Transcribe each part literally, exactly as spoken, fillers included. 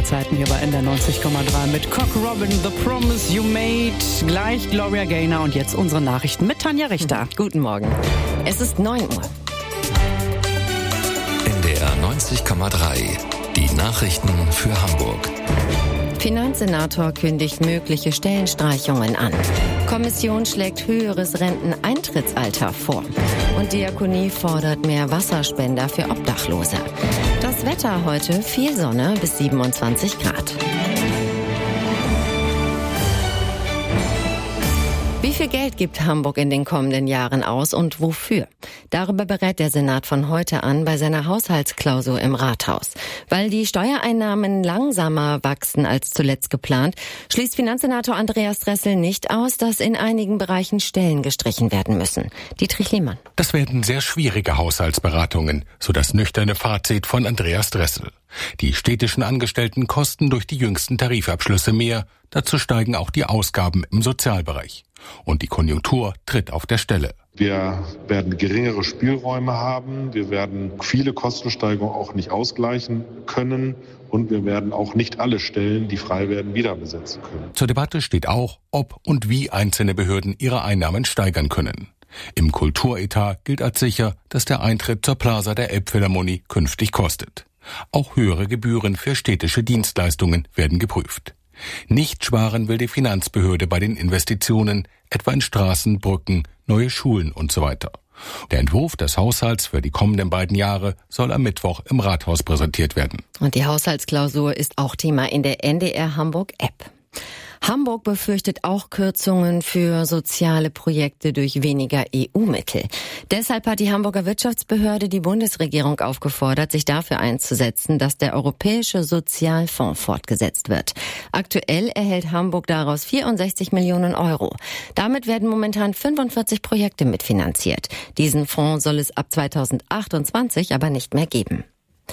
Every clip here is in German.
Sommerzeiten hier bei N D R neunzig Komma drei mit Cock Robin, The Promise You Made. Gleich Gloria Gaynor und jetzt unsere Nachrichten mit Tanja Richter. Guten Morgen. Es ist neun Uhr. N D R neunzig Komma drei. Die Nachrichten für Hamburg. Finanzsenator kündigt mögliche Stellenstreichungen an. Kommission schlägt höheres Renteneintrittsalter vor. Und Diakonie fordert mehr Wasserspender für Obdachlose. Das Wetter heute: viel Sonne bis siebenundzwanzig Grad. Wie viel Geld gibt Hamburg in den kommenden Jahren aus und wofür? Darüber berät der Senat von heute an bei seiner Haushaltsklausur im Rathaus. Weil die Steuereinnahmen langsamer wachsen als zuletzt geplant, schließt Finanzsenator Andreas Dressel nicht aus, dass in einigen Bereichen Stellen gestrichen werden müssen. Dietrich Lehmann. Das werden sehr schwierige Haushaltsberatungen, so das nüchterne Fazit von Andreas Dressel. Die städtischen Angestellten kosten durch die jüngsten Tarifabschlüsse mehr. Dazu steigen auch die Ausgaben im Sozialbereich. Und die Konjunktur tritt auf der Stelle. Wir werden geringere Spielräume haben. Wir werden viele Kostensteigerungen auch nicht ausgleichen können. Und wir werden auch nicht alle Stellen, die frei werden, wieder besetzen können. Zur Debatte steht auch, ob und wie einzelne Behörden ihre Einnahmen steigern können. Im Kulturetat gilt als sicher, dass der Eintritt zur Plaza der Elbphilharmonie künftig kostet. Auch höhere Gebühren für städtische Dienstleistungen werden geprüft. Nicht sparen will die Finanzbehörde bei den Investitionen, etwa in Straßen, Brücken, neue Schulen und so weiter. Der Entwurf des Haushalts für die kommenden beiden Jahre soll am Mittwoch im Rathaus präsentiert werden. Und die Haushaltsklausur ist auch Thema in der N D R Hamburg App. Hamburg befürchtet auch Kürzungen für soziale Projekte durch weniger E U-Mittel. Deshalb hat die Hamburger Wirtschaftsbehörde die Bundesregierung aufgefordert, sich dafür einzusetzen, dass der Europäische Sozialfonds fortgesetzt wird. Aktuell erhält Hamburg daraus vierundsechzig Millionen Euro. Damit werden momentan fünfundvierzig Projekte mitfinanziert. Diesen Fonds soll es ab zweitausendachtundzwanzig aber nicht mehr geben.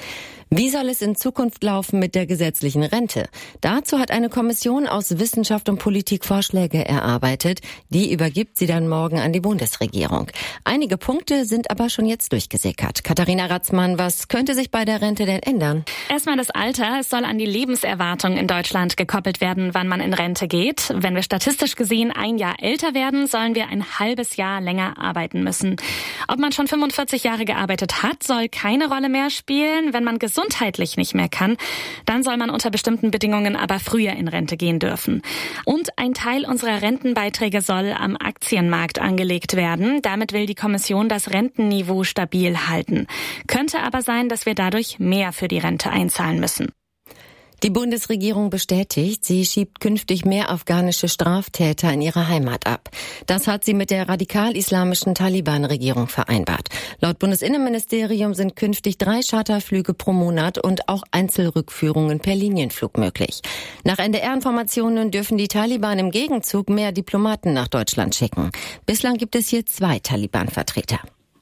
Wie soll es in Zukunft laufen mit der gesetzlichen Rente? Dazu hat eine Kommission aus Wissenschaft und Politik Vorschläge erarbeitet. Die übergibt sie dann morgen an die Bundesregierung. Einige Punkte sind aber schon jetzt durchgesickert. Katharina Ratzmann, was könnte sich bei der Rente denn ändern? Erstmal das Alter. Es soll an die Lebenserwartung in Deutschland gekoppelt werden, wann man in Rente geht. Wenn wir statistisch gesehen ein Jahr älter werden, sollen wir ein halbes Jahr länger arbeiten müssen. Ob man schon fünfundvierzig Jahre gearbeitet hat, soll keine Rolle mehr spielen. Wenn man gesund gesundheitlich nicht mehr kann, dann soll man unter bestimmten Bedingungen aber früher in Rente gehen dürfen. Und ein Teil unserer Rentenbeiträge soll am Aktienmarkt angelegt werden. Damit will die Kommission das Rentenniveau stabil halten. Könnte aber sein, dass wir dadurch mehr für die Rente einzahlen müssen. Die Bundesregierung bestätigt, sie schiebt künftig mehr afghanische Straftäter in ihre Heimat ab. Das hat sie mit der radikal-islamischen Taliban-Regierung vereinbart. Laut Bundesinnenministerium sind künftig drei Charterflüge pro Monat und auch Einzelrückführungen per Linienflug möglich. Nach N D R-Informationen dürfen die Taliban im Gegenzug mehr Diplomaten nach Deutschland schicken. Bislang gibt es hier zwei Taliban-Vertreter.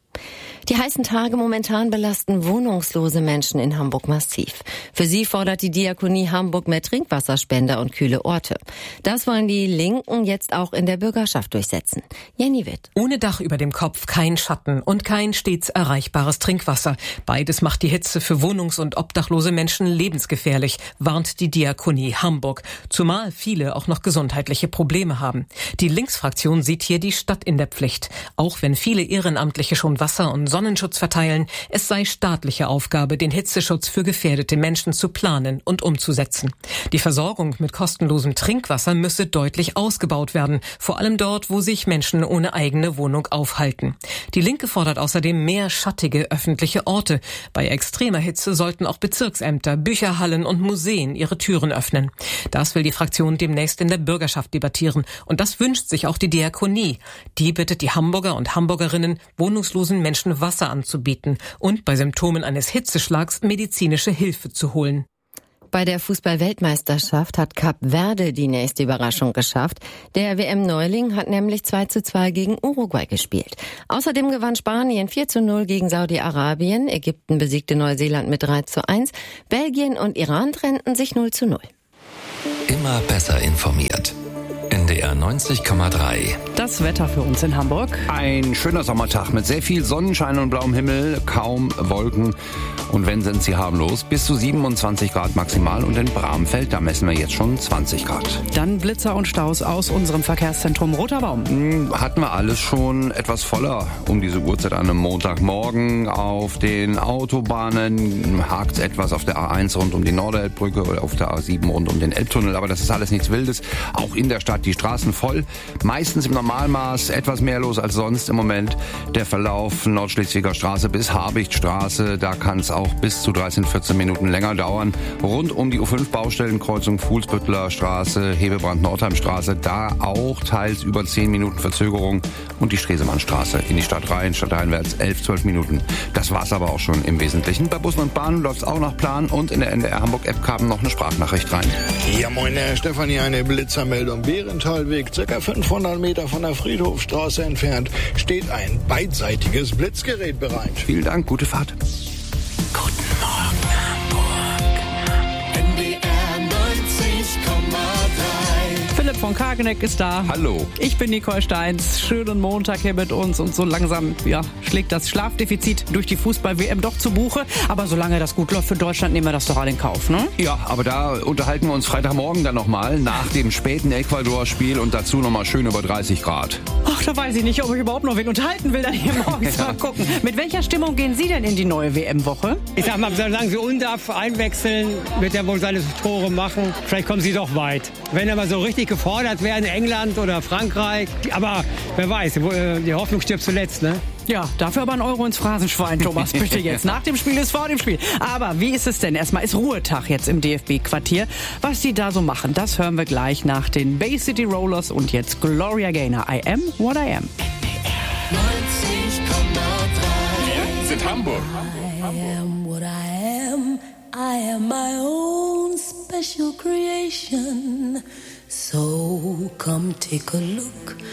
Die heißen Tage momentan belasten wohnungslose Menschen in Hamburg massiv. Für sie fordert die Diakonie Hamburg mehr Trinkwasserspender und kühle Orte. Das wollen die Linken jetzt auch in der Bürgerschaft durchsetzen. Jenny Witt. Ohne Dach über dem Kopf, kein Schatten und kein stets erreichbares Trinkwasser. Beides macht die Hitze für wohnungs- und obdachlose Menschen lebensgefährlich, warnt die Diakonie Hamburg. Zumal viele auch noch gesundheitliche Probleme haben. Die Linksfraktion sieht hier die Stadt in der Pflicht. Auch wenn viele Ehrenamtliche schon Wasser und Sonnenschutz verteilen, es sei staatliche Aufgabe, den Hitzeschutz für gefährdete Menschen zu planen und umzusetzen. Die Versorgung mit kostenlosem Trinkwasser müsse deutlich ausgebaut werden, vor allem dort, wo sich Menschen ohne eigene Wohnung aufhalten. Die Linke fordert außerdem mehr schattige öffentliche Orte. Bei extremer Hitze sollten auch Bezirksämter, Bücherhallen und Museen ihre Türen öffnen. Das will die Fraktion demnächst in der Bürgerschaft debattieren. Und das wünscht sich auch die Diakonie. Die bittet die Hamburger und Hamburgerinnen, wohnungslosen Menschen Wasser anzubieten und bei Symptomen eines Hitzeschlags medizinische Hilfe zu holen. Bei der Fußball-Weltmeisterschaft hat Kap Verde die nächste Überraschung geschafft. Der W M-Neuling hat nämlich zwei zu zwei gegen Uruguay gespielt. Außerdem gewann Spanien vier zu null gegen Saudi-Arabien. Ägypten besiegte Neuseeland mit drei zu eins. Belgien und Iran trennten sich null zu null. Immer besser informiert. N D R neunzig Komma drei. Das Wetter für uns in Hamburg. Ein schöner Sommertag mit sehr viel Sonnenschein und blauem Himmel, kaum Wolken. Und wenn, sind sie harmlos. Bis zu siebenundzwanzig Grad maximal. Und in Bramfeld, da messen wir jetzt schon zwanzig Grad. Dann Blitzer und Staus aus unserem Verkehrszentrum Roter Baum. Hm, hatten wir alles schon etwas voller um diese Uhrzeit an einem Montagmorgen. Auf den Autobahnen hakt es etwas auf der A eins rund um die Norderelbbrücke oder auf der A sieben rund um den Elbtunnel. Aber das ist alles nichts Wildes. Auch in der Stadt die Straßen voll. Meistens im Normalmaß etwas mehr los als sonst im Moment. Der Verlauf Nordschleswiger Straße bis Habichtstraße, da kann es auch bis zu dreizehn, vierzehn Minuten länger dauern. Rund um die U fünf Baustellenkreuzung Fuhlsbüttler Straße, Hebebrand-Nordheimstraße, da auch teils über zehn Minuten Verzögerung. Und die Stresemannstraße in die Stadt rein, stadteinwärts elf, zwölf Minuten. Das war's aber auch schon im Wesentlichen. Bei Bussen und Bahnen läuft's auch nach Plan und in der N D R Hamburg App kam noch eine Sprachnachricht rein. Ja, moin, Herr Stefanie, eine Blitzermeldung. Bärentalweg, circa fünfhundert Meter von der Friedhofstraße entfernt, steht ein beidseitiges Blitzgerät bereit. Vielen Dank, gute Fahrt. Guten Morgen, Hamburg. N D R neunzig Komma drei. Philipp von Kageneck ist da. Hallo. Ich bin Nicole Steins. Schönen Montag hier mit uns. Und so langsam ja, schlägt das Schlafdefizit durch die Fußball-W M doch zu Buche. Aber solange das gut läuft für Deutschland, nehmen wir das doch alle in Kauf, ne? Ja, aber da unterhalten wir uns Freitagmorgen dann nochmal nach dem späten Ecuador-Spiel und dazu nochmal schön über dreißig Grad. Ach, da weiß ich nicht, ob ich überhaupt noch wen unterhalten will, dann hier morgens ja. mal gucken. Mit welcher Stimmung gehen Sie denn in die neue W M-Woche? Ich sag mal, solange Sie Undaf einwechseln, wird er wohl seine Tore machen. Vielleicht kommen Sie doch weit. Wenn er mal so richtig gefordert wäre in England oder Frankreich. Aber wer weiß, die Hoffnung stirbt zuletzt, ne? Ja, dafür aber ein Euro ins Phrasenschwein, Thomas, bitte jetzt. Nach dem Spiel ist vor dem Spiel. Aber wie ist es denn? Erstmal ist Ruhetag jetzt im D F B-Quartier. Was die da so machen, das hören wir gleich nach den Bay City Rollers und jetzt Gloria Gaynor. I am what I am. neunzig Komma drei. Wir sind Hamburg. I am what I am. I am my own special creation. So come take a look.